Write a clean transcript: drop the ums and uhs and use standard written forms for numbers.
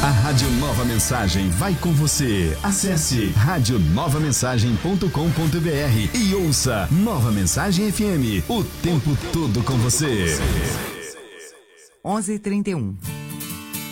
A Rádio Nova Mensagem vai com você. Acesse radionovamensagem.com.br e ouça Nova Mensagem FM, o tempo todo com você. 11h31.